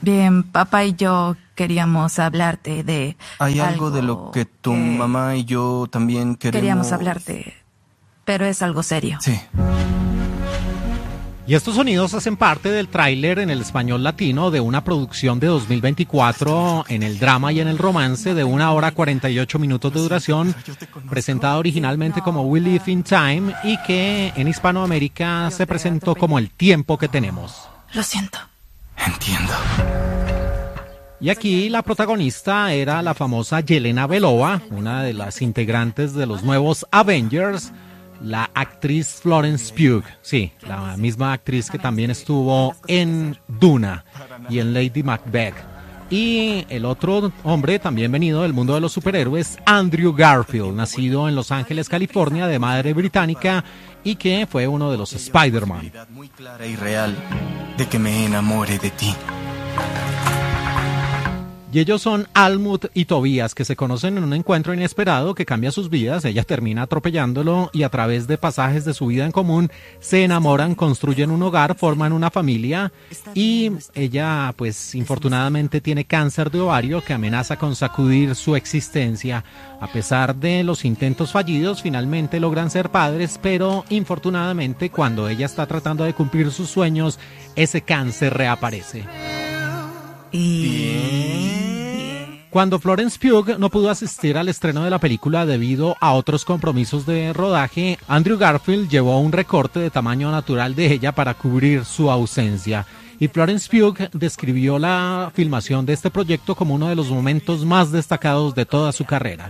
Bien, papá y yo queríamos hablarte de... Hay algo de lo que tu mamá y yo también Queríamos hablarte, pero es algo serio. Sí. Y estos sonidos hacen parte del tráiler en el español latino de una producción de 2024 en el drama y en el romance de 1 hora 48 minutos de duración, presentada originalmente como We Live in Time y que en Hispanoamérica se presentó como El tiempo que tenemos. Lo siento. Entiendo. Y aquí la protagonista era la famosa Yelena Belova, una de las integrantes de los nuevos Avengers, la actriz Florence Pugh, sí, la misma actriz que también estuvo en Duna y en Lady Macbeth. Y el otro hombre también venido del mundo de los superhéroes, Andrew Garfield, nacido en Los Ángeles, California, de madre británica y que fue uno de los Spider-Man. Muy clara y real de que me enamore de ti. Y ellos son Almut y Tobías, que se conocen en un encuentro inesperado que cambia sus vidas. Ella termina atropellándolo y a través de pasajes de su vida en común se enamoran, construyen un hogar, forman una familia y ella, pues infortunadamente tiene cáncer de ovario que amenaza con sacudir su existencia. A pesar de los intentos fallidos, finalmente logran ser padres, pero infortunadamente cuando ella está tratando de cumplir sus sueños, ese cáncer reaparece. Cuando Florence Pugh no pudo asistir al estreno de la película debido a otros compromisos de rodaje, Andrew Garfield llevó un recorte de tamaño natural de ella para cubrir su ausencia. Y Florence Pugh describió la filmación de este proyecto como uno de los momentos más destacados de toda su carrera.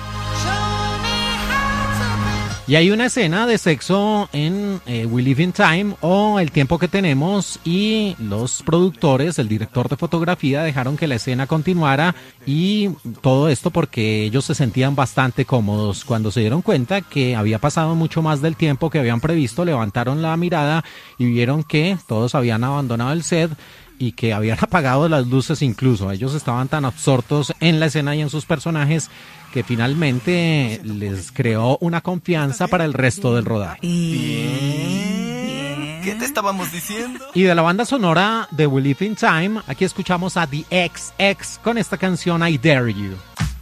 Y hay una escena de sexo en We Live in Time o El tiempo que tenemos y los productores, el director de fotografía dejaron que la escena continuara y todo esto porque ellos se sentían bastante cómodos. Cuando se dieron cuenta que había pasado mucho más del tiempo que habían previsto, levantaron la mirada y vieron que todos habían abandonado el set y que habían apagado las luces incluso. Ellos estaban tan absortos en la escena y en sus personajes que finalmente les creó una confianza para el resto del rodaje. ¿Qué te estábamos diciendo? Y de la banda sonora de We Live in Time, aquí escuchamos a The XX con esta canción I Dare You.